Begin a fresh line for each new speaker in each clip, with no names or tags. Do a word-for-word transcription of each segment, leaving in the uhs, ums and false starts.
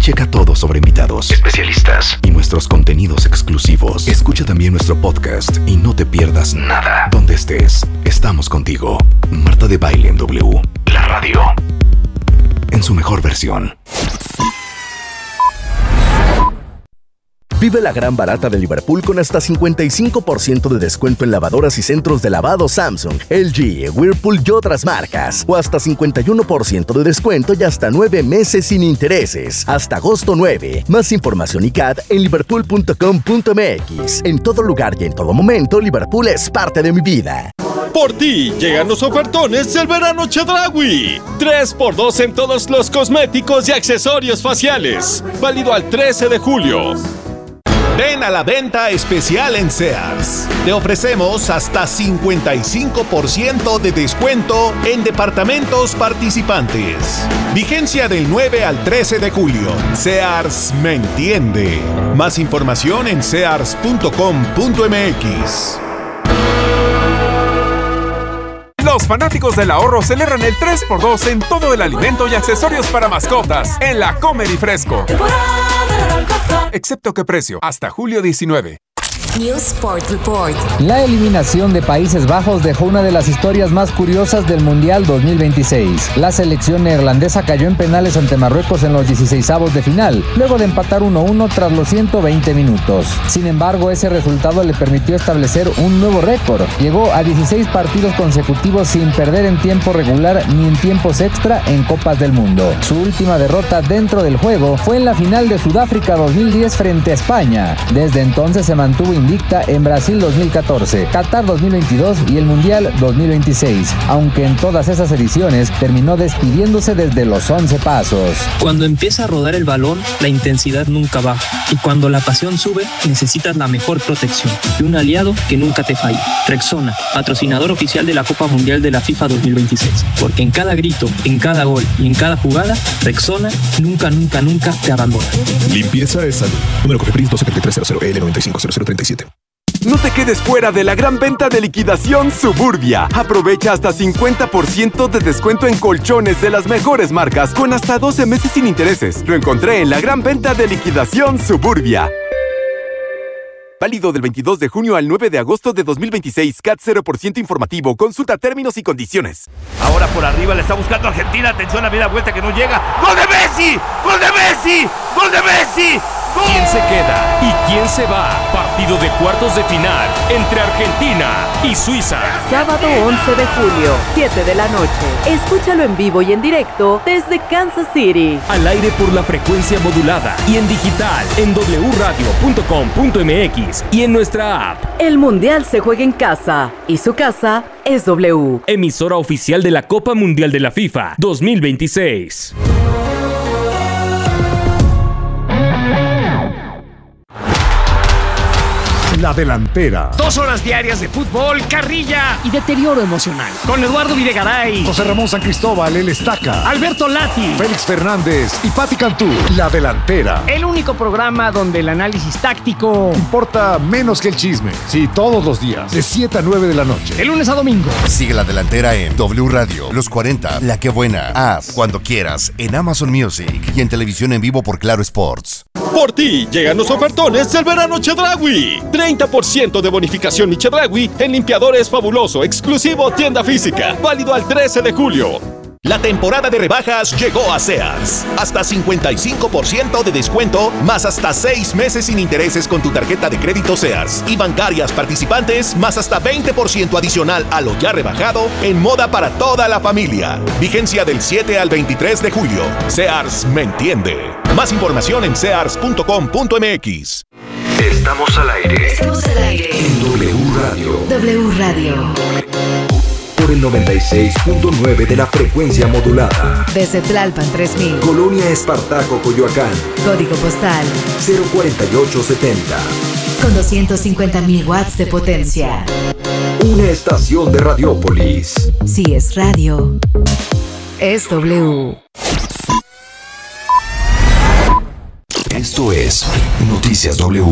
checa todo sobre invitados, especialistas y nuestros contenidos exclusivos. Escucha también nuestro podcast y no te pierdas nada. Donde estés, estamos contigo. Marta de Baile en W, la radio, en su mejor versión.
Vive la gran barata de Liverpool con hasta cincuenta y cinco por ciento de descuento en lavadoras y centros de lavado Samsung, L G, Whirlpool y otras marcas. O hasta cincuenta y uno por ciento de descuento y hasta nueve meses sin intereses. Hasta agosto nueve. Más información y C A D en liverpool punto com punto m x. En todo lugar y en todo momento, Liverpool es parte de mi vida.
Por ti llegan los ofertones del verano Chedraui. tres por dos en todos los cosméticos y accesorios faciales. Válido al trece de julio.
Ven a la venta especial en Sears. Te ofrecemos hasta cincuenta y cinco por ciento de descuento en departamentos participantes. Vigencia del nueve al trece de julio. Sears me entiende. Más información en sears punto com punto m x.
Los fanáticos del ahorro celebran el tres por dos en todo el alimento y accesorios para mascotas en la Comer y Fresco. Excepto que precio, hasta julio diecinueve.
News Sport Report.
La eliminación de Países Bajos dejó una de las historias más curiosas del Mundial dos mil veintiséis. La selección neerlandesa cayó en penales ante Marruecos en los dieciseisavos de final, luego de empatar uno a uno tras los ciento veinte minutos. Sin embargo, ese resultado le permitió establecer un nuevo récord. Llegó a dieciséis partidos consecutivos sin perder en tiempo regular ni en tiempos extra en Copas del Mundo. Su última derrota dentro del juego fue en la final de Sudáfrica dos mil diez frente a España. Desde entonces se mantuvo invicta en Brasil dos mil catorce, Qatar dos mil veintidós y el Mundial dos mil veintiséis, aunque en todas esas ediciones terminó despidiéndose desde los once pasos.
Cuando empieza a rodar el balón, la intensidad nunca baja, y cuando la pasión sube, necesitas la mejor protección y un aliado que nunca te falle. Rexona, patrocinador oficial de la Copa Mundial de la FIFA dos mil veintiséis, porque en cada grito, en cada gol y en cada jugada, Rexona nunca, nunca, nunca te abandona.
Limpieza es salud. Número Cofepris dos siete tres cero cero L nueve cinco cero cero tres siete.
No te quedes fuera de la gran venta de liquidación Suburbia. Aprovecha hasta cincuenta por ciento de descuento en colchones de las mejores marcas con hasta doce meses sin intereses. Lo encontré en la gran venta de liquidación Suburbia. Válido del veintidós de junio al nueve de agosto de dos mil veintiséis. C A T cero por ciento informativo. Consulta términos y condiciones.
Ahora por arriba le está buscando Argentina. Atención a la vuelta que no llega. ¡Gol de Messi! ¡Gol de Messi! ¡Gol de Messi! ¡Gol!
¿Quién se queda y quién se va? Partido de cuartos de final entre Argentina y Suiza.
Sábado once de julio, siete de la noche. Escúchalo en vivo y en directo desde Kansas City.
Al aire por la frecuencia modulada y en digital en doble u radio punto com punto m x y en nuestra app.
El Mundial se juega en casa y su casa es W.
Emisora oficial de la Copa Mundial de la FIFA dos mil veintiséis.
La delantera.
Dos horas diarias de fútbol, carrilla y deterioro emocional. Con Eduardo Videgaray,
José Ramón San Cristóbal, el Estaca,
Alberto Lati,
Félix Fernández y Pati Cantú. La delantera.
El único programa donde el análisis táctico
importa menos que el chisme. Sí, todos los días, de siete a nueve de la noche.
De lunes a domingo.
Sigue La Delantera en W Radio, Los cuarenta, La Que Buena, Haz, Cuando Quieras, en Amazon Music y en televisión en vivo por Claro Sports.
Por ti llegan los ofertones del verano Chedraui. treinta por ciento de bonificación mi Chedraui en limpiadores Fabuloso, exclusivo tienda física. Válido al trece de julio.
La temporada de rebajas llegó a Sears. Hasta cincuenta y cinco por ciento de descuento, más hasta seis meses sin intereses con tu tarjeta de crédito Sears. Y bancarias participantes, más hasta veinte por ciento adicional a lo ya rebajado en moda para toda la familia. Vigencia del siete al veintitrés de julio. Sears me entiende. Más información en sears punto com punto m x.
Estamos al aire.
Estamos al aire.
En W Radio.
W Radio.
Por el noventa y seis punto nueve de la frecuencia modulada.
Desde Tlalpan tres mil.
Colonia Espartaco, Coyoacán.
Código postal
cero cuarenta y ocho setenta.
Con doscientos cincuenta mil watts de potencia.
Una estación de Radiópolis.
Si es radio, es W.
Esto es Noticias W.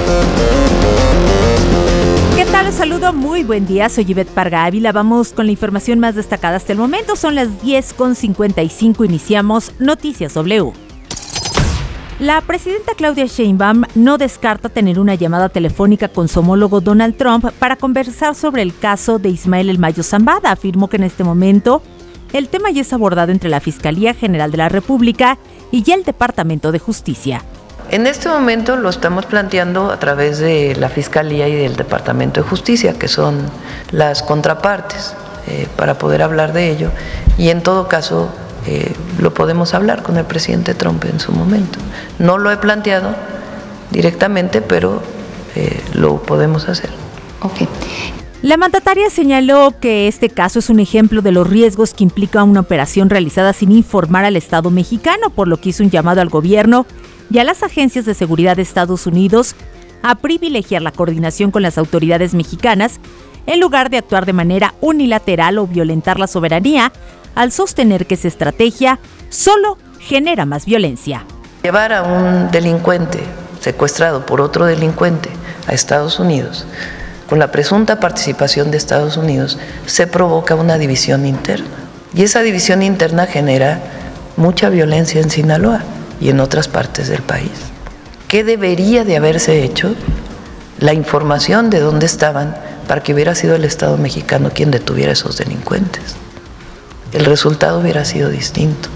¿Qué tal? Les saludo, muy buen día, soy Ivette Parga Ávila. Vamos con la información más destacada hasta el momento. Son las diez con cincuenta y cinco, iniciamos Noticias W. La presidenta Claudia Sheinbaum no descarta tener una llamada telefónica con su homólogo Donald Trump para conversar sobre el caso de Ismael El Mayo Zambada. Afirmó que en este momento el tema ya es abordado entre la Fiscalía General de la República y el Departamento de Justicia.
En este momento lo estamos planteando a través de la Fiscalía y del Departamento de Justicia, que son las contrapartes, eh, para poder hablar de ello. Y en todo caso, eh, lo podemos hablar con el presidente Trump en su momento. No lo he planteado directamente, pero eh, lo podemos hacer.
Okay. La mandataria señaló que este caso es un ejemplo de los riesgos que implica una operación realizada sin informar al Estado mexicano, por lo que hizo un llamado al gobierno y a las agencias de seguridad de Estados Unidos a privilegiar la coordinación con las autoridades mexicanas en lugar de actuar de manera unilateral o violentar la soberanía, al sostener que esa estrategia solo genera más violencia.
Llevar a un delincuente secuestrado por otro delincuente a Estados Unidos, con la presunta participación de Estados Unidos, se provoca una división interna. Y esa división interna genera mucha violencia en Sinaloa y en otras partes del país. ¿Qué debería de haberse hecho? La información de dónde estaban para que hubiera sido el Estado mexicano quien detuviera a esos delincuentes. El resultado hubiera sido distinto.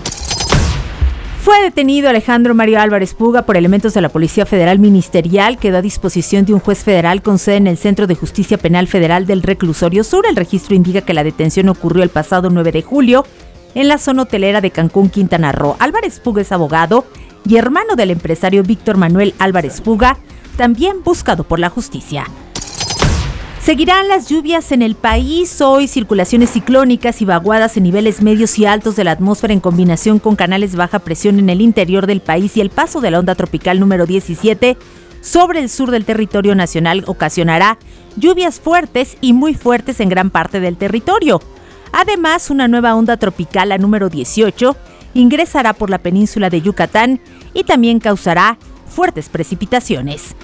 Fue detenido Alejandro Mario Álvarez Puga por elementos de la Policía Federal Ministerial. Quedó a disposición de un juez federal con sede en el Centro de Justicia Penal Federal del Reclusorio Sur. El registro indica que la detención ocurrió el pasado nueve de julio en la zona hotelera de Cancún, Quintana Roo. Álvarez Puga es abogado y hermano del empresario Víctor Manuel Álvarez Puga, también buscado por la justicia. Seguirán las lluvias en el país. Hoy circulaciones ciclónicas y vaguadas en niveles medios y altos de la atmósfera en combinación con canales de baja presión en el interior del país y el paso de la onda tropical número diecisiete sobre el sur del territorio nacional ocasionará lluvias fuertes y muy fuertes en gran parte del territorio. Además, una nueva onda tropical, la número dieciocho, ingresará por la península de Yucatán y también causará fuertes precipitaciones.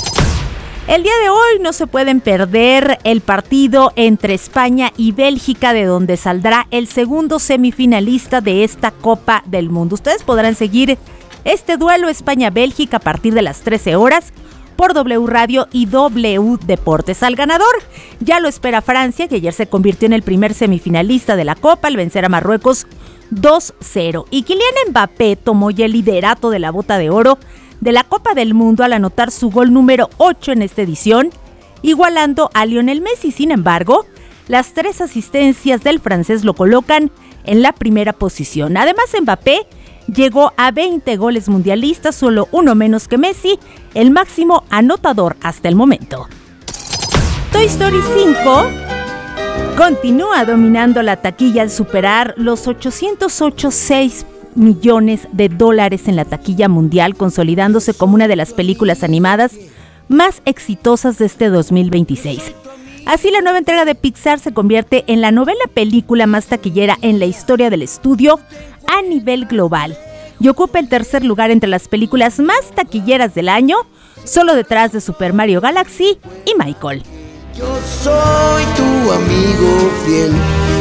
El día de hoy no se pueden perder el partido entre España y Bélgica, de donde saldrá el segundo semifinalista de esta Copa del Mundo. Ustedes podrán seguir este duelo España-Bélgica a partir de las trece horas por W Radio y W Deportes. Al ganador ya lo espera Francia, que ayer se convirtió en el primer semifinalista de la Copa al vencer a Marruecos dos cero. Y Kylian Mbappé tomó ya el liderato de la Bota de Oro de la Copa del Mundo al anotar su gol número ocho en esta edición, igualando a Lionel Messi. Sin embargo, las tres asistencias del francés lo colocan en la primera posición. Además, Mbappé llegó a veinte goles mundialistas, solo uno menos que Messi, el máximo anotador hasta el momento. Toy Story cinco continúa dominando la taquilla al superar los ochocientos ochenta y seis millones de dólares en la taquilla mundial, consolidándose como una de las películas animadas más exitosas de este dos mil veintiséis. Así, la nueva entrega de Pixar se convierte en la novena película más taquillera en la historia del estudio a nivel global y ocupa el tercer lugar entre las películas más taquilleras del año, solo detrás de Super Mario Galaxy y Michael.
Yo soy tu amigo fiel.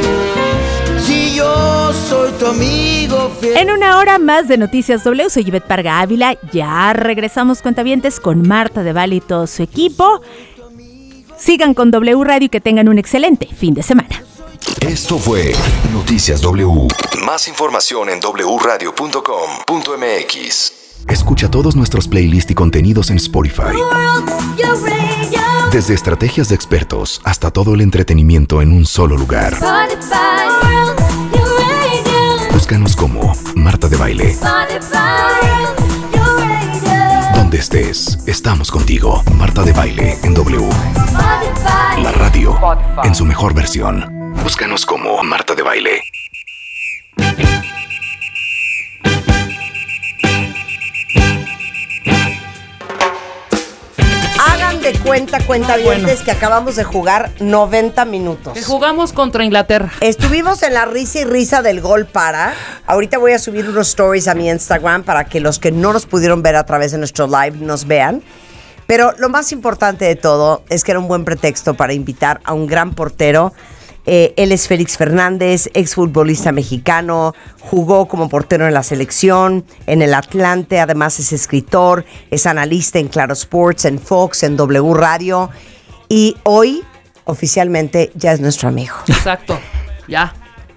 Si yo soy tu amigo fiel.
En una hora más de Noticias W, soy Ivette Parga Ávila. Ya regresamos, cuentavientes, con Marta de Baile y todo su equipo. Sigan con W Radio y que tengan un excelente fin de semana.
Esto fue Noticias W. Más información en doble u radio punto com punto m x. Escucha todos nuestros playlists y contenidos en Spotify. Desde estrategias de expertos hasta todo el entretenimiento en un solo lugar. Búscanos como Marta de Baile. Donde estés, estamos contigo. Marta de Baile en W. La radio en su mejor versión. Búscanos como Marta de Baile.
Hagan de cuenta, cuentavientes, bueno, que acabamos de jugar noventa minutos.
Que jugamos contra Inglaterra.
Estuvimos en la risa y risa del gol para. Ahorita voy a subir unos stories a mi Instagram para que los que no nos pudieron ver a través de nuestro live nos vean. Pero lo más importante de todo es que era un buen pretexto para invitar a un gran portero Eh, él es Félix Fernández, exfutbolista mexicano, jugó como portero en la selección, en el Atlante, además es escritor, es analista en Claro Sports, en Fox, en W Radio, y hoy oficialmente ya es nuestro amigo.
Exacto, ya.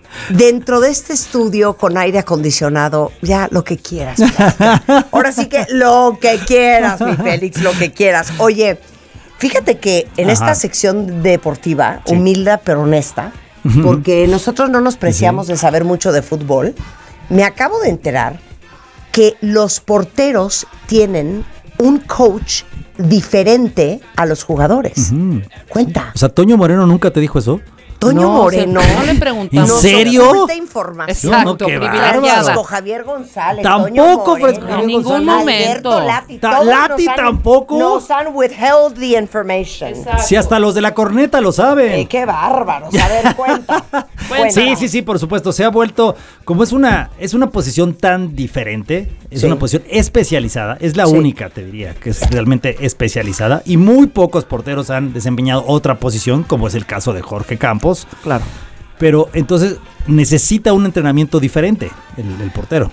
Dentro de este estudio con aire acondicionado, ya lo que quieras. Ahora sí que lo que quieras, mi Félix, lo que quieras. Oye, fíjate que en Ajá. esta sección deportiva, sí. humilde pero honesta, uh-huh. porque nosotros no nos preciamos uh-huh. de saber mucho de fútbol, me acabo de enterar que los porteros tienen un coach diferente a los jugadores. Uh-huh. Cuenta.
O sea, Toño Moreno nunca te dijo eso.
Toño no, Moreno.
No le preguntamos.
¿En serio?
Información.
Exacto, privilegiada.
Fresco Javier González.
Tampoco
Fresco
En ningún momento.
Alberto Lati,
Ta- Lati
nos
tampoco.
Han, nos han withheld the information.
Exacto. Si hasta los de la corneta lo saben.
Eh, qué bárbaros. A ver, cuenta. cuenta.
Sí, sí, sí, por supuesto. Se ha vuelto, como es una, es una posición tan diferente, es sí. una posición especializada, es la sí. única, te diría, que es realmente especializada, y muy pocos porteros han desempeñado otra posición, como es el caso de Jorge Campos.
Claro.
Pero entonces necesita un entrenamiento diferente el, el portero.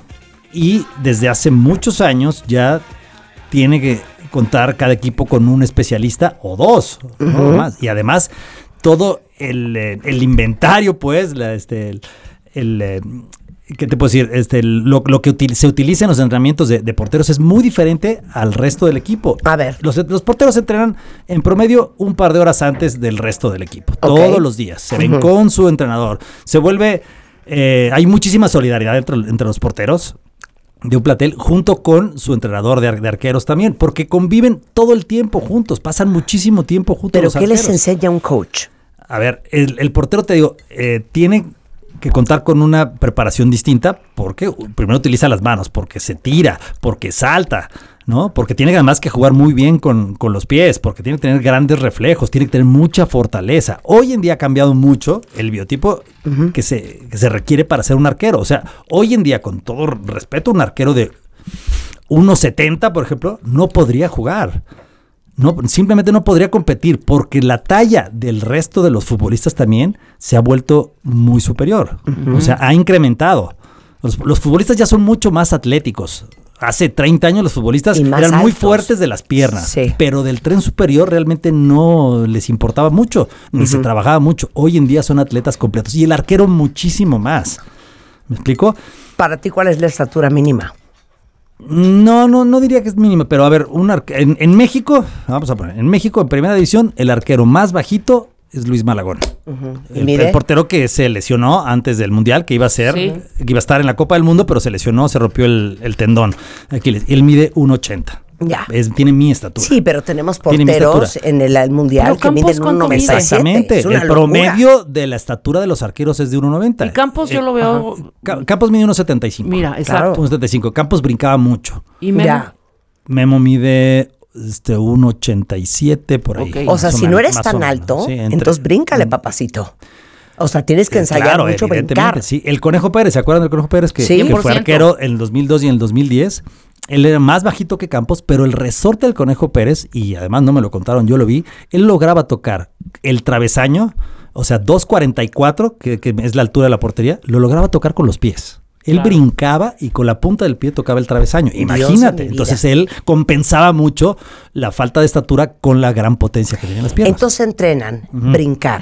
Y desde hace muchos años ya tiene que contar cada equipo con un especialista o dos. Uh-huh. ¿no? Más. Y además todo el, el inventario, pues, la, este, el, el ¿qué te puedo decir? Este, lo, lo que util, se utiliza en los entrenamientos de, de porteros es muy diferente al resto del equipo.
A ver.
Los, los porteros entrenan en promedio un par de horas antes del resto del equipo. Okay. Todos los días. Se ven uh-huh. con su entrenador. Se vuelve... Eh, hay muchísima solidaridad entre, entre los porteros de un plantel, junto con su entrenador de, ar- de arqueros también, porque conviven todo el tiempo juntos. Pasan muchísimo tiempo juntos.
¿Pero
los
qué
arqueros.
les enseña un coach?
A ver, el, el portero, te digo, eh, tiene... que contar con una preparación distinta, porque primero utiliza las manos, porque se tira, porque salta, ¿no? Porque tiene además que jugar muy bien con, con los pies, porque tiene que tener grandes reflejos, tiene que tener mucha fortaleza. Hoy en día ha cambiado mucho el biotipo uh-huh. que, se, que se requiere para ser un arquero. O sea, hoy en día, con todo respeto, un arquero de uno setenta, por ejemplo, no podría jugar. No, simplemente no podría competir, porque la talla del resto de los futbolistas también se ha vuelto muy superior. Uh-huh. O sea, ha incrementado. Los, los futbolistas ya son mucho más atléticos. Hace treinta años los futbolistas eran altos. Muy fuertes de las piernas, sí. pero del tren superior realmente no les importaba mucho, ni uh-huh. se trabajaba mucho. Hoy en día son atletas completos, y el arquero muchísimo más. ¿Me explico?
Para ti, ¿cuál es la estatura mínima?
No, no, no diría que es mínima, pero a ver, un arque- en, en México, vamos a poner, en México, en primera división, el arquero más bajito es Luis Malagón. Uh-huh. El, el portero que se lesionó antes del Mundial, que iba a ser, sí. que iba a estar en la Copa del Mundo, pero se lesionó, se rompió el, el tendón. Aquiles. Él mide uno ochenta. Ya. Es, tiene mi estatura.
Sí, pero tenemos porteros en el, el Mundial que miden uno noventa y siete.
Exactamente. El locura. Promedio de la estatura de los arqueros es de uno noventa.
Y Campos eh, yo lo veo...
Ca- Campos mide uno setenta y cinco.
Mira, exacto.
uno setenta y cinco. Campos brincaba mucho.
¿Y Memo? Ya.
Memo mide este, uno ochenta y siete por ahí.
Okay. O sea, si no eres tan alto, sí, entre, entonces bríncale, papacito. O sea, tienes que ensayar
claro,
mucho brincar.
Sí, el Conejo Pérez, ¿se acuerdan del Conejo Pérez? Que,
sí,
que fue arquero en el dos mil dos y en el dos mil diez. Él era más bajito que Campos, pero el resorte del Conejo Pérez, y además no me lo contaron, yo lo vi, él lograba tocar el travesaño, o sea, dos cuarenta y cuatro, que, que es la altura de la portería, lo lograba tocar con los pies. Él claro. brincaba y con la punta del pie tocaba el travesaño. Imagínate. Entonces él compensaba mucho la falta de estatura con la gran potencia que tenía en las piernas.
Entonces entrenan, uh-huh. brincar,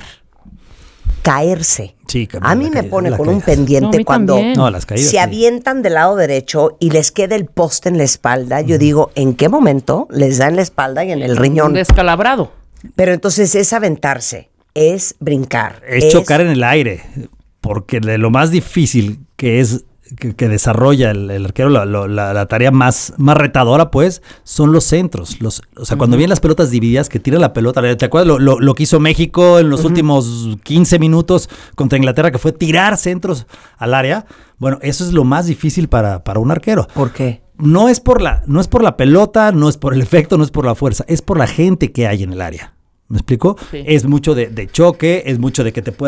caerse.
Sí,
a mí me
caída,
pone con
caídas.
un pendiente no, cuando
no, las caídas,
se
sí.
avientan del lado derecho y les queda el poste en la espalda. Yo uh-huh. digo, ¿en qué momento les da en la espalda y en el riñón?
Un descalabrado.
Pero entonces es aventarse, es brincar.
Es, es chocar en el aire, porque de lo más difícil que es que, que desarrolla el, el arquero, la, la, la tarea más, más retadora, pues, son los centros. Los, o sea, uh-huh. cuando vienen las pelotas divididas, que tira la pelota, ¿te acuerdas lo, lo, lo que hizo México en los uh-huh. últimos quince minutos contra Inglaterra, que fue tirar centros al área? Bueno, eso es lo más difícil para, para un arquero.
¿Por qué?
No es por la, no es por la pelota, no es por el efecto, no es por la fuerza, es por la gente que hay en el área. ¿Me explico? Sí. Es mucho de, de choque, es mucho de que te puedan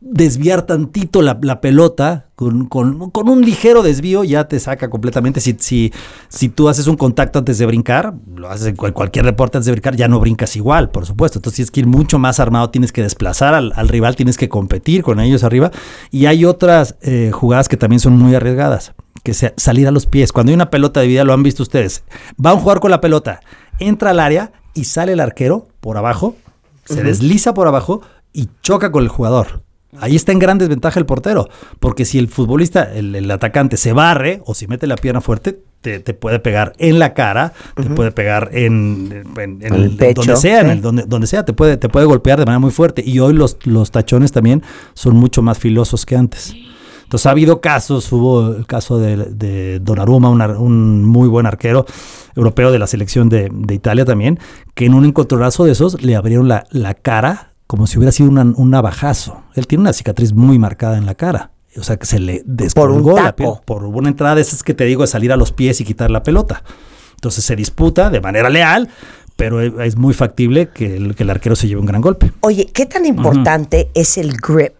desviar tantito la, la pelota, con, con, con un ligero desvío ya te saca completamente. Si, si, si tú haces un contacto antes de brincar, lo haces en cual, cualquier deporte antes de brincar, ya no brincas igual, por supuesto. Entonces tienes que ir mucho más armado, tienes que desplazar al, al rival, tienes que competir con ellos arriba. Y hay otras eh, jugadas que también son muy arriesgadas, que sea salir a los pies. Cuando hay una pelota dividida, lo han visto ustedes, van a jugar con la pelota, entra al área y sale el arquero por abajo, se uh-huh. desliza por abajo y choca con el jugador. Ahí está en gran desventaja el portero, porque si el futbolista, el, el atacante se barre o si mete la pierna fuerte, te, te puede pegar en la cara, uh-huh. te puede pegar en, en, en el, el pecho, donde sea, ¿sí? en el, donde, donde sea, te puede, te puede golpear de manera muy fuerte. Y hoy los, los tachones también son mucho más filosos que antes. Entonces ha habido casos, hubo el caso de, de Donnarumma, un, un muy buen arquero europeo de la selección de, de Italia también, que en un encontronazo de esos le abrieron la, la cara como si hubiera sido una, un navajazo. Él tiene una cicatriz muy marcada en la cara. O sea, que se le descolgó la piel por una entrada de esas que te digo, de salir a los pies y quitar la pelota. Entonces se disputa de manera leal, pero es muy factible que el, que el arquero se lleve un gran golpe.
Oye, ¿qué tan importante uh-huh. es el grip?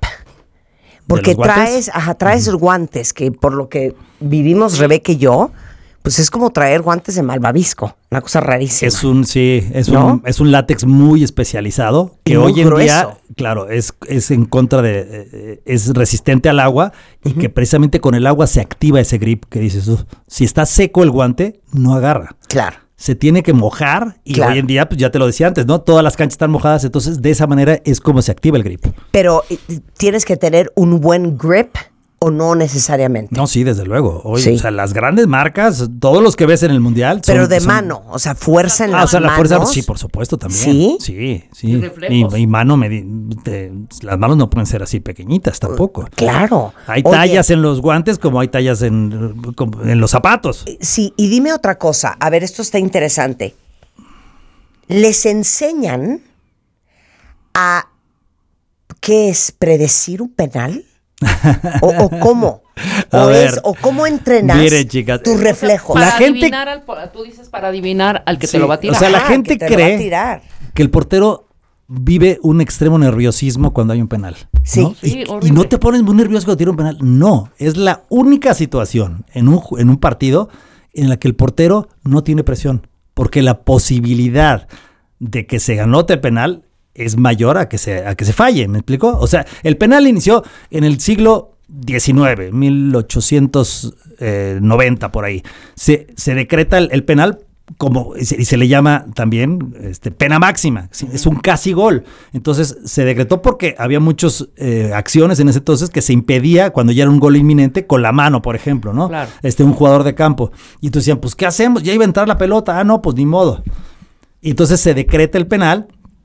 Porque traes, ajá, traes uh-huh. guantes que por lo que vivimos Rebeca y yo, pues es como traer guantes de malvavisco, una cosa rarísima.
Es un, sí, es, ¿no? un, es un látex muy especializado que muy hoy en grueso. día, claro, es, es en contra de, eh, es resistente al agua uh-huh. y que precisamente con el agua se activa ese grip que dices tú. Si está seco el guante, no agarra.
Claro.
Se tiene que mojar y claro. hoy en día, pues ya te lo decía antes, ¿no? Todas las canchas están mojadas, entonces de esa manera es como se activa el grip.
Pero tienes que tener un buen grip. ¿O no necesariamente?
No, sí, desde luego. Hoy, sí. O sea, las grandes marcas, todos los que ves en el mundial. Son,
Pero de
son...
mano, o sea, fuerza en
ah,
las
o sea,
manos.
la fuerza, sí, por supuesto, también.
¿Sí?
Sí, sí. Y, y mano, me, te, las manos no pueden ser así pequeñitas tampoco.
Claro.
Hay
Oye,
tallas en los guantes como hay tallas en, en los zapatos.
Sí, y dime otra cosa. A ver, esto está interesante. ¿Les enseñan a, qué es, predecir un penal? ¿O, o cómo?
A
o,
ver,
es, ¿O cómo entrenas
mire, chicas,
tus reflejos?
Para
la gente,
adivinar al, tú dices para adivinar al que
sí,
te lo va a tirar.
O sea, la
Ajá,
gente
que te
cree
lo va a tirar.
que el portero vive un extremo nerviosismo cuando hay un penal.
Sí,
¿no?
sí,
y, y no te pones muy nervioso cuando tira un penal. No, es la única situación en un, en un partido en la que el portero no tiene presión, porque la posibilidad de que se anote el penal es mayor a que se a que se falle, ¿me explico? O sea, el penal inició en el siglo diecinueve, mil ochocientos noventa por ahí. Se, se decreta el, el penal como y se, y se le llama también este, pena máxima, es un casi gol. Entonces se decretó porque había muchas eh, acciones en ese entonces que se impedía cuando ya era un gol inminente con la mano, por ejemplo, ¿no?
Claro. Este,
un jugador de campo. Y entonces decían, pues, ¿qué hacemos? Ya iba a entrar la pelota. Ah, no, pues ni modo. Y entonces se decreta el penal.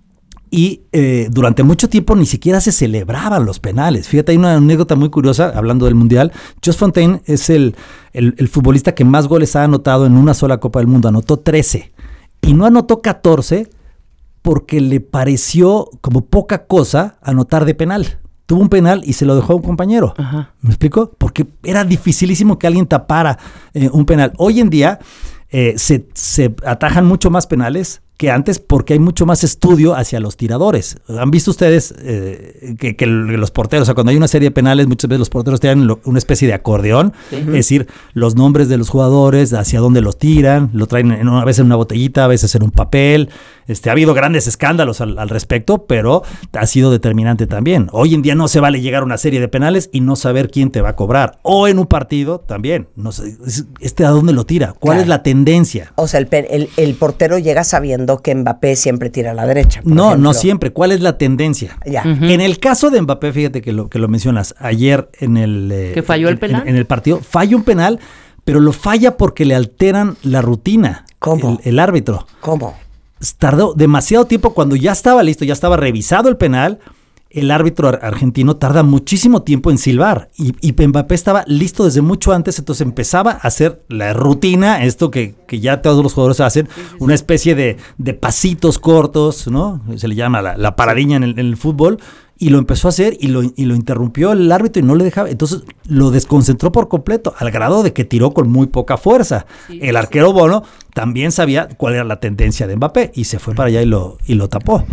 Y eh, durante mucho tiempo ni siquiera se celebraban los penales. Fíjate, hay una anécdota muy curiosa hablando del Mundial. Just Fontaine es el, el, el futbolista que más goles ha anotado en una sola Copa del Mundo. Anotó trece. Y no anotó catorce porque le pareció como poca cosa anotar de penal. Tuvo un penal y se lo dejó a un compañero. Ajá. ¿Me explico? Porque era dificilísimo que alguien tapara eh, un penal. Hoy en día eh, se, se atajan mucho más penales que antes porque hay mucho más estudio hacia los tiradores. ¿Han visto ustedes eh, que, que los porteros, o sea, cuando hay una serie de penales, muchas veces los porteros tienen lo, una especie de acordeón, uh-huh. es decir, los nombres de los jugadores, hacia dónde los tiran, lo traen en una, a veces en una botellita, a veces en un papel. Este, ha habido grandes escándalos al, al respecto, pero ha sido determinante también. Hoy en día no se vale llegar a una serie de penales y no saber quién te va a cobrar. O en un partido también. No sé, este, ¿a dónde lo tira? ¿Cuál claro. es la tendencia?
O sea, el, el, el portero llega sabiendo que Mbappé siempre tira a la derecha.
No,
ejemplo.
no siempre. ¿Cuál es la tendencia?
Ya.
Uh-huh. En el caso de Mbappé, fíjate que lo que lo mencionas, ayer en el... Eh,
¿Que falló
en,
el penal?
En, en el partido, falla un penal, pero lo falla porque le alteran la rutina.
¿Cómo?
El, el árbitro.
¿Cómo?
Tardó demasiado tiempo cuando ya estaba listo, ya estaba revisado el penal. El árbitro argentino tarda muchísimo tiempo en silbar y, y Mbappé estaba listo desde mucho antes, entonces empezaba a hacer la rutina, esto que, que ya todos los jugadores hacen, una especie de, de pasitos cortos, ¿no? Se le llama la, la paradiña en el, en el fútbol, y lo empezó a hacer y lo, y lo interrumpió el árbitro y no le dejaba, entonces lo desconcentró por completo, al grado de que tiró con muy poca fuerza. Sí, el arquero Bono también sabía cuál era la tendencia de Mbappé y se fue para allá y lo, y lo tapó.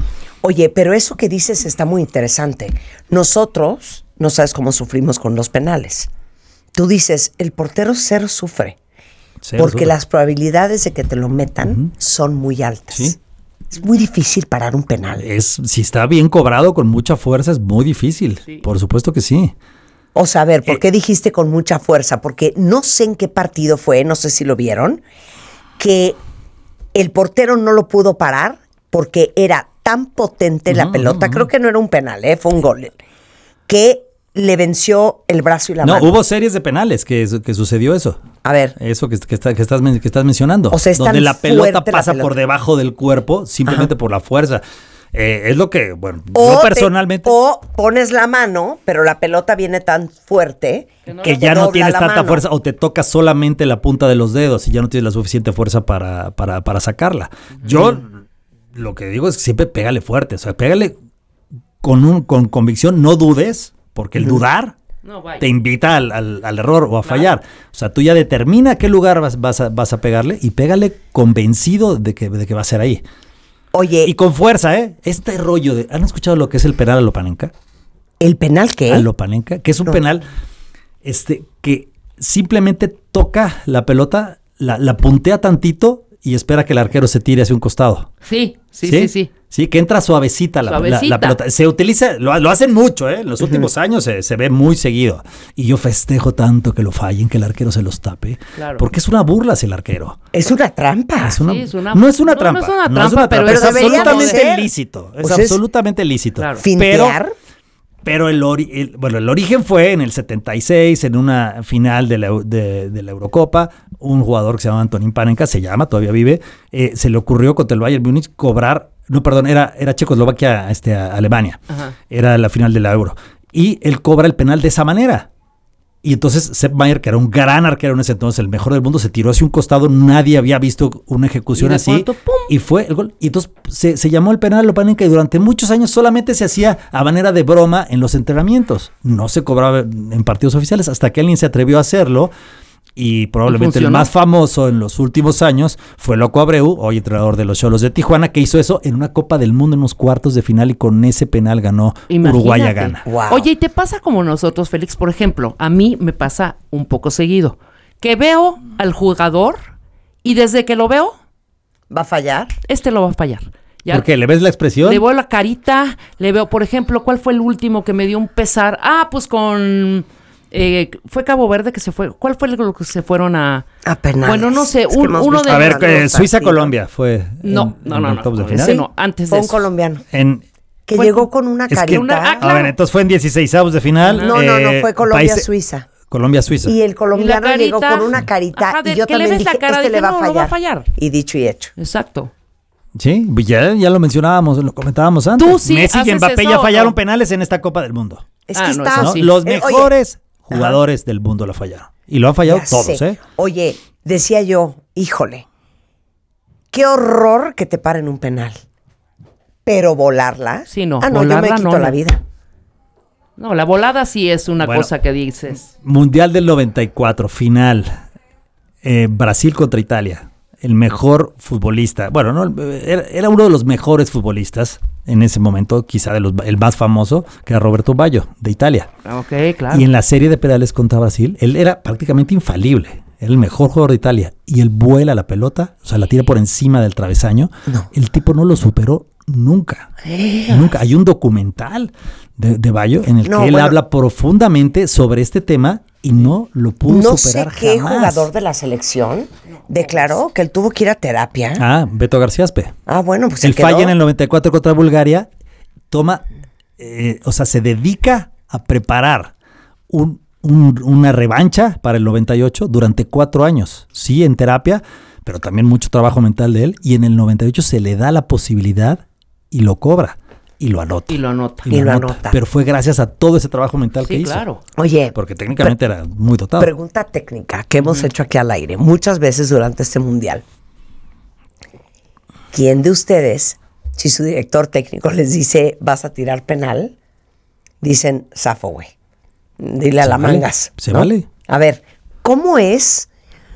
Oye, pero eso que dices está muy interesante. Nosotros, no sabes cómo sufrimos con los penales. Tú dices, el portero cero sufre. Cero porque sufre. Las probabilidades de que te lo metan uh-huh. son muy altas. ¿Sí? Es muy difícil parar un penal.
Es, si está bien cobrado con mucha fuerza, es muy difícil. Sí. Por supuesto que sí.
O sea, a ver, ¿por qué eh, dijiste con mucha fuerza? Porque no sé en qué partido fue, no sé si lo vieron, que el portero no lo pudo parar porque era tan potente uh-huh, la pelota, uh-huh. creo que no era un penal, ¿eh? Fue un gol, que le venció el brazo y la
no,
mano.
No, hubo series de penales que, que sucedió eso.
A ver.
Eso que, que, está, que, estás, que estás mencionando.
O sea, es
donde
tan
la pelota pasa
la pelota.
por debajo del cuerpo simplemente Ajá. por la fuerza. Eh, es lo que, bueno,
o
yo personalmente...
Te, o pones la mano, pero la pelota viene tan fuerte
que, no que ya no tienes tanta mano. fuerza, o te toca solamente la punta de los dedos y ya no tienes la suficiente fuerza para, para, para sacarla. Mm. Yo lo que digo es que siempre pégale fuerte, o sea, pégale con, un, con convicción, no dudes, porque el mm. dudar no, te invita al, al, al error o a claro. fallar. O sea, tú ya determina a qué lugar vas, vas, a, vas a pegarle y pégale convencido de que, de que va a ser ahí.
Oye.
Y con fuerza, ¿eh? Este rollo de... ¿Han escuchado lo que es el penal a Lopanenka?
¿El penal qué?
A Lopanenka, que es un no. penal este, que simplemente toca la pelota, la, la puntea tantito y espera que el arquero se tire hacia un costado.
Sí, sí, sí, sí. Sí,
sí que entra suavecita la, suavecita. la, la pelota. Se utiliza, lo, lo hacen mucho, ¿eh? En los últimos uh-huh. años se, se ve muy seguido. Y yo festejo tanto que lo fallen, que el arquero se los tape. Claro. Porque es una burla hacia el arquero.
Es una trampa.
Es una,
sí, es una,
no es una
no,
trampa.
No es una trampa,
no es, una trampa,
pero,
es absolutamente lícito. Es pues absolutamente es, lícito.
Claro. ¿Fintear?
Pero, pero el, ori, el, bueno, el origen fue en el setenta y seis, en una final de la, de, de la Eurocopa. Un jugador que se llama Antonín Panenka, se llama, todavía vive, eh, se le ocurrió contra el Bayern Múnich cobrar, no, perdón, era, era Checoslovaquia, este, a Alemania. Ajá. Era la final de la Euro. Y él cobra el penal de esa manera. Y entonces Sepp Maier, que era un gran arquero en ese entonces, el mejor del mundo, se tiró hacia un costado. Nadie había visto una ejecución ¿Y así. Cuánto, y fue el gol. Y entonces se, se llamó el penal Lopanenka y durante muchos años solamente se hacía a manera de broma en los entrenamientos. No se cobraba en partidos oficiales hasta que alguien se atrevió a hacerlo. Y probablemente ¿Y el más famoso en los últimos años fue Loco Abreu, hoy entrenador de los Xolos de Tijuana, que hizo eso en una Copa del Mundo en los cuartos de final y con ese penal ganó Imagínate. Uruguay a Ghana.
Wow. Oye, ¿y te pasa como nosotros, Félix? Por ejemplo, a mí me pasa un poco seguido, que veo al jugador y desde que lo veo...
¿Va a fallar?
Este lo va a fallar.
¿Ya? ¿Por qué? ¿Le ves la expresión?
Le veo la carita, le veo, por ejemplo, ¿cuál fue el último que me dio un pesar? Ah, pues con... Eh, fue Cabo Verde que se fue. ¿Cuál fue lo que se fueron a?
A penales.
Bueno, no sé. Un, uno de
a ver, eh, Suiza-Colombia fue.
No,
en,
no,
en
no.
no,
no,
final.
Ese no, antes
fue
de
un
eso.
colombiano.
En,
que
fue,
llegó con una carita.
Que,
una, ah, claro.
A ver, entonces fue en dieciseisavos de final.
No,
eh,
no, no, fue Colombia-Suiza.
Colombia-Suiza.
Y el colombiano y llegó con una carita.
Ajá, de,
y yo
que
también
le ves
dije,
la cara,
este
dije,
le va,
no,
a fallar.
va a fallar.
Y dicho y hecho.
Exacto.
Sí, ya, ya lo mencionábamos, lo comentábamos antes.
Tú sí
Messi y Mbappé
eso,
ya fallaron
¿no?
penales en esta Copa del Mundo.
Es que
ah,
está...
No,
¿no?
sí.
Los mejores...
Eh, oye,
jugadores Ajá. del mundo lo fallaron. Y lo han fallado
ya
todos,
sé.
¿eh?
Oye, decía yo, híjole, qué horror que te paren un penal. Pero volarla.
Sí, no.
Ah, no, yo me quito
no,
la
no.
vida.
No, la volada sí es una
bueno,
cosa que dices.
Mundial del noventa y cuatro, final. Eh, Brasil contra Italia. El mejor futbolista. Bueno, no, era, era uno de los mejores futbolistas en ese momento, quizá de los, el más famoso, que era Roberto Baggio, de Italia.
Ok, claro.
Y en la serie de penales contra Brasil, él era prácticamente infalible. Era el mejor jugador de Italia. Y él vuela la pelota, o sea, la tira por encima del travesaño. No. El tipo no lo superó nunca. Eh. Nunca. Hay un documental de, de Baggio en el no, que él bueno, habla profundamente sobre este tema y no lo pudo
no
superar
sé qué
jamás.
Jugador de la selección declaró que él tuvo que ir a terapia.
Ah, Beto García Aspe.
Ah, bueno, pues
él falla en el noventa y cuatro contra Bulgaria, toma, eh, o sea, se dedica a preparar un, un, una revancha para el noventa y ocho durante cuatro años. Sí, en terapia, pero también mucho trabajo mental de él. Y en el noventa y ocho se le da la posibilidad y lo cobra. Y lo anota.
Y lo anota.
Y lo,
y lo
anota.
anota.
Pero fue gracias a todo ese trabajo mental
sí,
que
claro.
hizo.
Oye.
Porque técnicamente era muy dotado.
Pregunta técnica que hemos uh-huh. hecho aquí al aire muchas veces durante este mundial. ¿Quién de ustedes, si su director técnico les dice vas a tirar penal, dicen zafo, güey? Dile a la
vale.
mangas.
Se
¿no?
vale.
A ver, ¿cómo es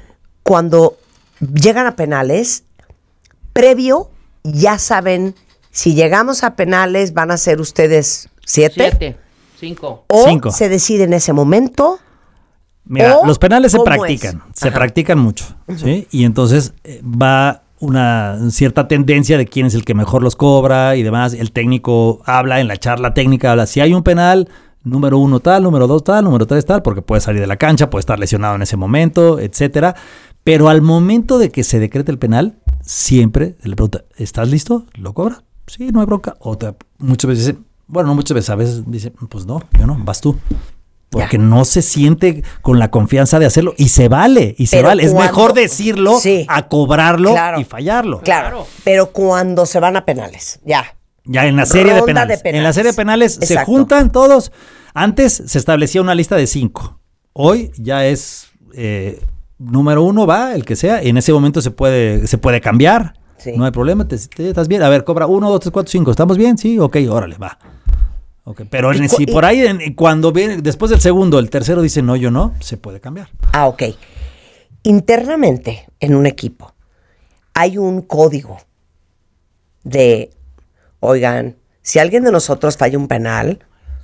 cuando llegan a penales, previo ya saben Si llegamos a penales, ¿van a ser ustedes siete?
Siete, cinco.
¿O
Cinco.
se decide en ese momento?
Mira,
¿O
los penales se
cómo
practican,
es?
se
Ajá.
practican mucho, ¿sí? Y entonces eh, va una cierta tendencia de quién es el que mejor los cobra y demás. El técnico habla en la charla técnica, habla, si hay un penal, número uno tal, número dos tal, número tres tal, porque puede salir de la cancha, puede estar lesionado en ese momento, etcétera. Pero al momento de que se decrete el penal, siempre se le pregunta, ¿estás listo? ¿Lo cobra? Sí, no hay bronca. O te- muchas veces dicen, bueno, no muchas veces, a veces dicen, pues no, yo no, vas tú. Porque ya. no se siente con la confianza de hacerlo y se vale, y se
Pero
vale. Es
cuando-
mejor decirlo
Sí.
a cobrarlo
Claro.
y fallarlo.
Claro, pero cuando se van a penales, ya.
Ya en la serie de
Ronda
penales.
de penales.
En la serie de penales se
Exacto.
juntan todos. Antes se establecía una lista de cinco. Hoy ya es eh, número uno, va, el que sea. Y en ese momento se puede, se puede cambiar.
Sí.
No hay problema. Te, te- ¿Estás bien? A ver, cobra uno, dos, tres, cuatro, cinco. ¿Estamos bien? Sí, ok, órale, va. Okay, pero en-
Y cu-
si
y-
por ahí, en- cuando viene, después del segundo, el tercero dice no, yo no, se puede cambiar.
Ah, ok. Internamente, en un equipo, hay un código de, oigan, si alguien de nosotros falla un penal,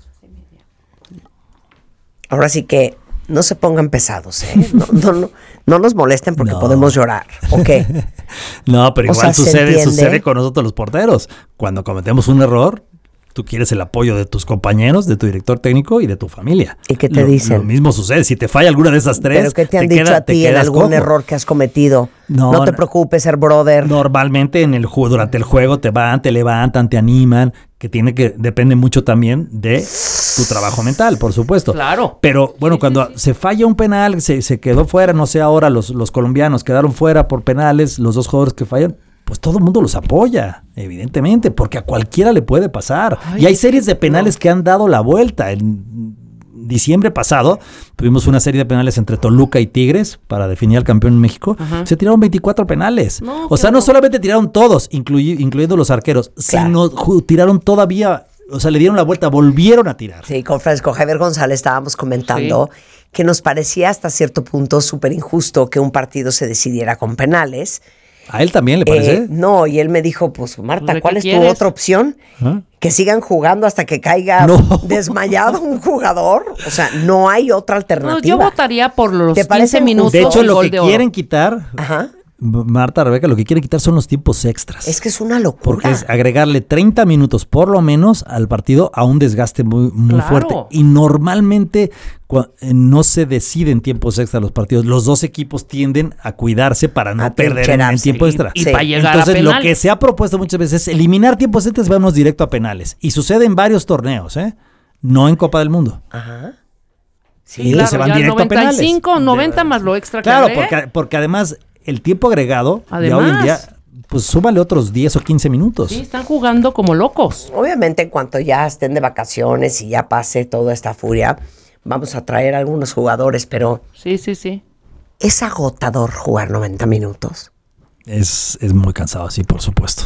ahora sí que no se pongan pesados, ¿eh? No, no, no, no nos molesten porque
No.
podemos llorar, ¿ok?
No, pero
O
igual
sea, ¿se
sucede,
entiende?
sucede con nosotros los porteros. Cuando cometemos un error, tú quieres el apoyo de tus compañeros, de tu director técnico y de tu familia.
¿Y qué te
Lo-
dicen?
Lo mismo sucede. Si te falla alguna de esas tres,
¿Pero qué te han dicho
queda-
a ti en
quedas
algún
cojo.
error que has cometido?
No,
No, te
no.
preocupes, ser brother.
Normalmente en el juego, durante el juego te van, te levantan, te animan, que tiene que depende mucho también de tu trabajo mental, por supuesto.
Claro.
Pero bueno, cuando se falla un penal, se, se quedó fuera, no sé ahora, los, los colombianos quedaron fuera por penales, los dos jugadores que fallan, pues todo el mundo los apoya, evidentemente, porque a cualquiera le puede pasar.
Ay,
y hay series de penales que han dado la vuelta. En diciembre pasado tuvimos una serie de penales entre Toluca y Tigres para definir al campeón en México.
Ajá.
Se tiraron veinticuatro penales.
No,
o sea,
qué
no
horror.
solamente tiraron todos, incluyi- incluyendo los arqueros,
Claro.
sino ju- tiraron todavía, o sea, le dieron la vuelta, volvieron a tirar.
Sí, con Francisco Javier González estábamos comentando que nos parecía hasta cierto punto súper injusto que un partido se decidiera con penales.
¿A él también le parece?
Eh, no, y él me dijo, pues Marta,
Pues, ¿de
¿cuál
qué
es tu
quieres?
otra opción?
¿Ah?
Que sigan jugando hasta que caiga
No.
desmayado un jugador. O sea, no hay otra
No,
alternativa.
yo votaría por los
¿Te parece
quince minutos
De hecho,
y
lo
gol
que
de oro.
quieren quitar,
Ajá.
Marta, Rebeca, lo que quieren quitar son los tiempos extras.
Es que es una locura.
Porque es agregarle treinta minutos por lo menos al partido a un desgaste muy, muy
Claro.
fuerte. Y normalmente cua- eh, no se deciden tiempos extra los partidos. Los dos equipos tienden a cuidarse para no
A
perder en, en
trincherarse.
tiempo
Y-
extra.
y
Sí.
para llegar
Entonces,
a
lo
penales.
que se ha propuesto muchas veces es eliminar tiempos extras, vamos directo a penales. Y sucede en varios torneos, ¿eh? No en Copa del Mundo.
Ajá.
Sí,
Ellos
claro,
se van
ya
directo a penales.
noventa y cinco, noventa más lo extra que
Claro,
agregue.
porque, porque además el tiempo agregado, ya
Además.
hoy en día, pues súmale otros diez o quince minutos.
Sí, están jugando como locos.
Obviamente, en cuanto ya estén de vacaciones y ya pase toda esta furia, vamos a traer a algunos jugadores, pero
Sí, sí, sí.
es agotador jugar noventa minutos.
Es, es muy cansado, sí, por supuesto.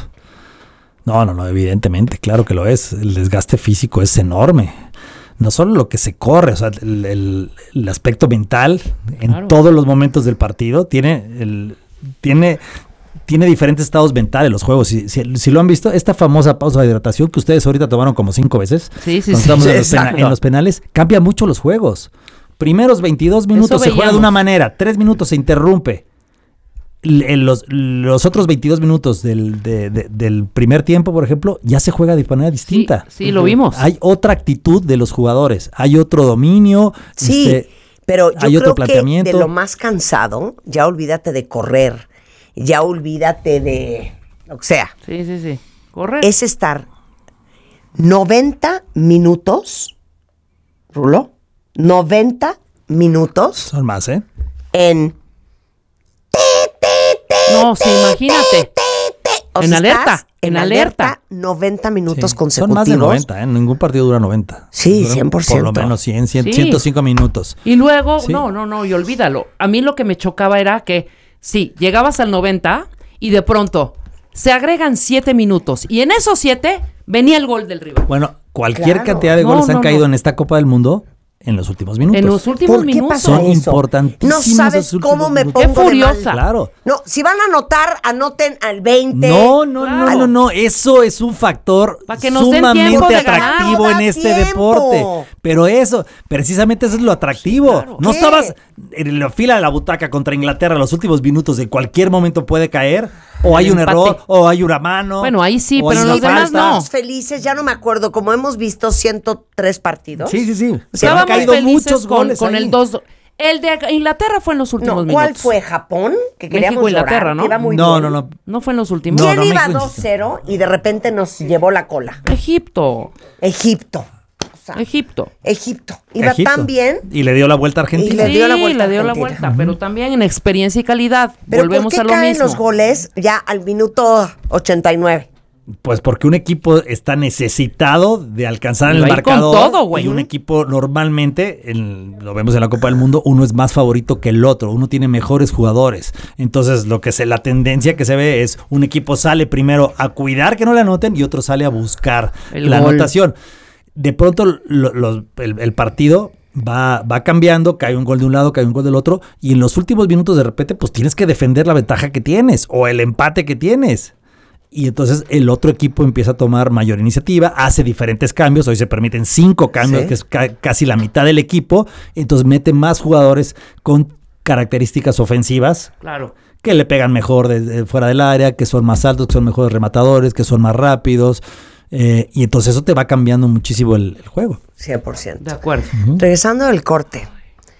No, no, no, evidentemente, claro que lo es. El desgaste físico es enorme. No solo lo que se corre, o sea, el, el- el aspecto mental en
Claro.
todos los momentos del partido tiene, el, tiene, tiene diferentes estados mentales los juegos. Si, si, si lo han visto, esta famosa pausa de hidratación que ustedes ahorita tomaron como cinco veces,
Sí, sí,
cuando
sí.
estamos
Sí,
en, los pena-
exacto.
en los penales, cambia mucho los juegos. Primeros veintidós minutos se juega de
veíamos.
una manera, tres minutos se interrumpe. L- en los, los otros veintidós minutos del, de- de- del primer tiempo, por ejemplo, ya se juega de manera distinta.
Sí, sí, lo vimos.
Hay otra actitud de los jugadores, hay otro dominio.
Sí,
este,
pero yo
hay otro
creo que
planteamiento.
de lo más cansado, ya olvídate de correr, ya olvídate de lo que sea,
Sí, sí, sí. Corre.
es estar noventa minutos, Rulo, noventa minutos
Son más, ¿eh?
en...
No, sí, imagínate.
o
En
sea,
alerta,
estás
en alerta.
noventa minutos
Sí,
consecutivos.
son más de noventa, ¿eh? Ningún partido dura noventa.
Sí,
Duran
cien por ciento.
Por lo menos cien, cien,
Sí.
ciento cinco minutos.
Y luego,
Sí.
no, no, no, y olvídalo. A mí lo que me chocaba era que, sí, llegabas al noventa y de pronto se agregan siete minutos. Y en esos siete venía el gol del rival.
Bueno, cualquier
Claro.
cantidad de
No,
goles han
no,
caído
no.
en esta Copa del Mundo en los últimos minutos.
En los últimos
¿Por qué
minutos.
pasa
Son
eso?
importantísimos.
No sabes
esos
cómo
últimos
me
minutos.
pongo
Qué
de
furiosa.
mal.
Claro.
No, si van a anotar, anoten al veinte.
No, no,
Claro.
no, no, no, eso es un factor
Pa' que nos den tiempo
sumamente
de ganar.
atractivo
No
en
da
este
tiempo.
deporte. Pero eso, precisamente eso es lo atractivo.
Claro.
No
¿Qué?
estabas en la fila de la butaca contra Inglaterra en los últimos minutos, en cualquier momento puede caer, o hay
El
un
empate.
error, o hay una mano.
Bueno, ahí sí,
o
pero
hay
en
una
los demás
falta.
no.
Estamos felices, ya no me acuerdo, como hemos visto ciento tres partidos.
Sí, sí, sí. Se han
Estábamos
caído
felices
muchos
con,
goles
con
ahí.
el dos. El de Inglaterra fue en los últimos
No, ¿cuál
minutos.
fue? ¿Japón? Que queríamos
México, Inglaterra,
llorar,
¿no?
que iba muy
No,
bien.
no, no.
No fue en los últimos.
No,
¿Quién
no,
iba
México,
dos cero y de repente nos llevó la cola?
Egipto.
Egipto. O sea,
Egipto.
Egipto. Iba
Egipto.
tan bien.
Y le dio la vuelta a Argentina.
Y le dio la vuelta
le dio la
Argentina.
vuelta, pero también en experiencia y calidad.
Pero
Volvemos
¿por qué
a lo
caen
mismo.
los goles ya al minuto ochenta y nueve?
Pues porque un equipo está necesitado de alcanzar
Y
el
va a ir con
marcador.
todo, güey.
Y un equipo normalmente, en- lo vemos en la Copa del Mundo, uno es más favorito que el otro, uno tiene mejores jugadores. Entonces, lo que se, la tendencia que se ve es un equipo sale primero a cuidar que no le anoten y otro sale a buscar
El
la
gol.
anotación. De pronto lo- los- el, el partido va, va cambiando, cae un gol de un lado, cae un gol del otro, y en los últimos minutos de repente pues tienes que defender la ventaja que tienes o el empate que tienes. Y entonces el otro equipo empieza a tomar mayor iniciativa, hace diferentes cambios, hoy se permiten cinco cambios,
Sí.
que es ca- casi la mitad del equipo, entonces mete más jugadores con características ofensivas
Claro.
que le pegan mejor desde fuera del área, que son más altos, que son mejores rematadores, que son más rápidos, eh, y entonces eso te va cambiando muchísimo el, el juego.
cien por ciento.
De acuerdo.
Regresando del corte,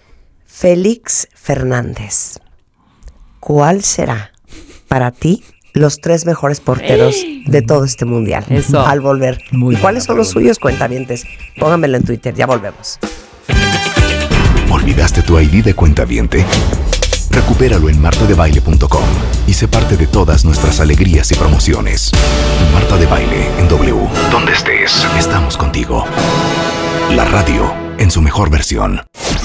Félix Fernández, ¿cuál será para ti los tres mejores porteros de todo este mundial?
Eso.
Al volver.
Muy
¿Y cuáles
buena
son los suyos, cuentavientes? Pónganmelo en Twitter, ya volvemos.
¿Olvidaste tu I D de cuentaviente? Recupéralo en marta de baile punto com y sé parte de todas nuestras alegrías y promociones. Marta de Baile en W. Donde estés, estamos contigo. La radio en su mejor versión.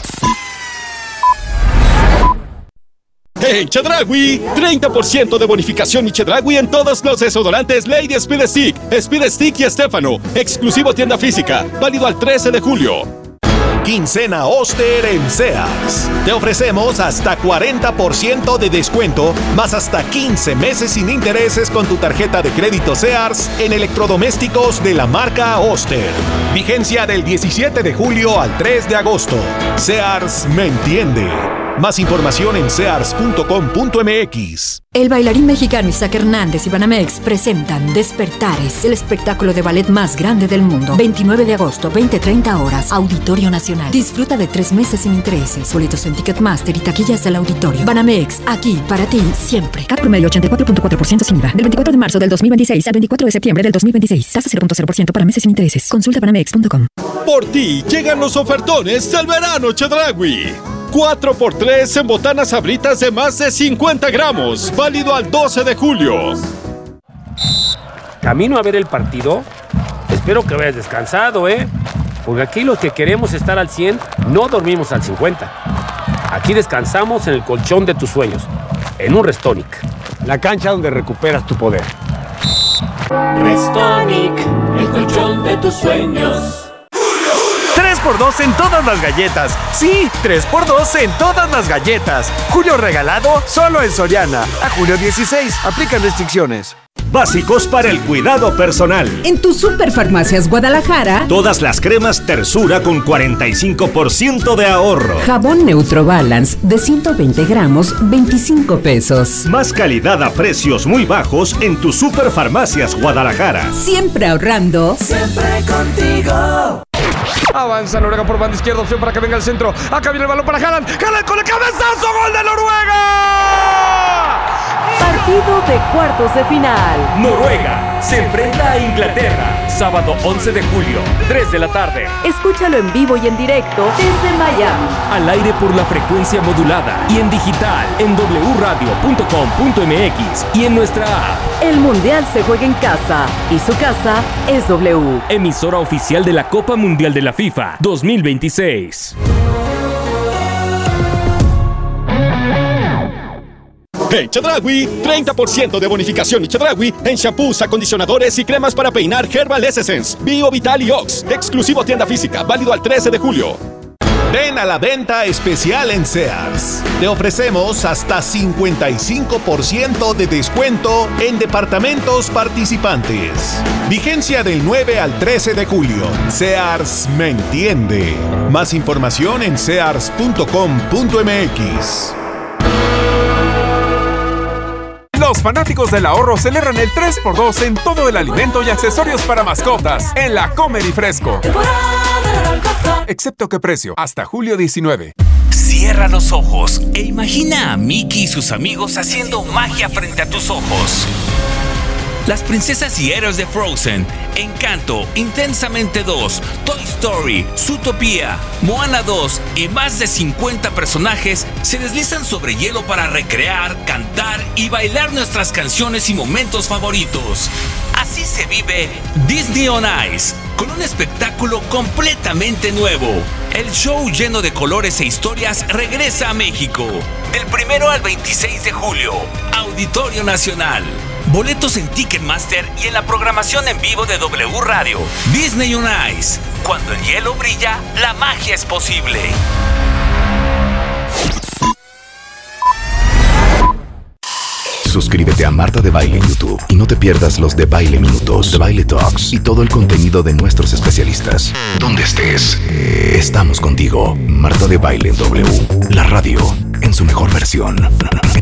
En Chedraui, treinta por ciento de bonificación y Chedraui en todos los desodorantes Lady Speed Stick, Speed Stick y Estefano. Exclusivo tienda física, válido al trece de julio.
Quincena Oster en Sears. Te ofrecemos hasta cuarenta por ciento de descuento, más hasta quince meses sin intereses con tu tarjeta de crédito Sears en electrodomésticos de la marca Oster. Vigencia del diecisiete de julio al tres de agosto. Sears me entiende. Más información en sears punto com punto m x.
El bailarín mexicano Isaac Hernández y Banamex presentan Despertares, el espectáculo de ballet más grande del mundo. veintinueve de agosto, veinte treinta horas, Auditorio Nacional. Disfruta de tres meses sin intereses. Boletos en Ticketmaster y taquillas del auditorio. Banamex, aquí para ti, siempre.
Cat promedio ochenta y cuatro punto cuatro por ciento sin I V A. Del veinticuatro de marzo del dos mil veintiséis al veinticuatro de septiembre del dos mil veintiséis. Tasa cero punto cero por ciento para meses sin intereses. Consulta banamex punto com.
Por ti llegan los ofertones del verano Chedraui. cuatro por tres en botanas sabritas de más de cincuenta gramos. Válido al doce de julio.
Camino a ver el partido. Espero que vayas descansado, ¿eh? Porque aquí los que queremos estar al cien no dormimos al cincuenta. Aquí descansamos en el colchón de tus sueños, en un Restonic.
La cancha donde recuperas tu poder.
Restonic, el colchón de tus sueños.
tres por dos en todas las galletas. Sí, tres por dos en todas las galletas. Julio regalado solo en Soriana. A julio dieciséis. Aplican restricciones.
Básicos para el cuidado personal.
En tu Superfarmacias Guadalajara,
Todas las cremas Tersura con cuarenta y cinco por ciento de ahorro.
jabón Neutro Balance de ciento veinte gramos, veinticinco pesos.
Más calidad a precios muy bajos en tu Superfarmacias Guadalajara.
Siempre ahorrando.
Siempre contigo.
Avanza Noruega por banda izquierda, opción para que venga el centro. Acá viene el balón para Haaland. Haaland con el cabezazo, gol de Noruega.
Partido de cuartos de final.
Noruega se enfrenta a Inglaterra. Sábado once de julio, tres de la tarde.
Escúchalo en vivo y en directo desde Miami.
Al aire por la frecuencia modulada y en digital en doble u radio punto com punto m x y en nuestra app.
El Mundial se juega en casa y su casa es W.
Emisora oficial de la Copa Mundial de la FIFA dos mil veintiséis.
En Chedraui, treinta por ciento de bonificación y Chedraui en shampoos, acondicionadores y cremas para peinar Herbal Essence, Bio Vital y Ox. Exclusivo tienda física, válido al trece de julio.
Ven a la venta especial en Sears. Te ofrecemos hasta cincuenta y cinco por ciento de descuento en departamentos participantes. Vigencia del nueve al trece de julio. Sears me entiende. Más información en sears punto com punto m x.
Los fanáticos del ahorro celebran el tres por dos en todo el alimento y accesorios para mascotas en la Comer y Fresco. Excepto que precio, hasta julio diecinueve.
Cierra los ojos e imagina a Mickey y sus amigos haciendo magia frente a tus ojos. Las princesas y héroes de Frozen, Encanto, Intensamente dos, Toy Story, Zootopia, Moana dos y más de cincuenta personajes se deslizan sobre hielo para recrear, cantar y bailar nuestras canciones y momentos favoritos. Así se vive Disney on Ice, con un espectáculo completamente nuevo. El show lleno de colores e historias regresa a México. Del primero al veintiséis de julio, Auditorio Nacional. Boletos en Ticketmaster y en la programación en vivo de W Radio. Disney on Ice. Cuando el hielo brilla, la magia es posible.
Suscríbete a Marta de Baile en YouTube y no te pierdas los de Baile Minutos, de Baile Talks y todo el contenido de nuestros especialistas. Donde estés, estamos contigo. Marta de Baile en W, la radio en su mejor versión.